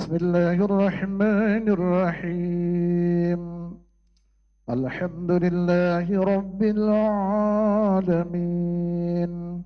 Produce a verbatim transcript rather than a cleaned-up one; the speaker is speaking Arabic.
بسم الله الرحمن الرحيم. الحمد لله رب العالمين.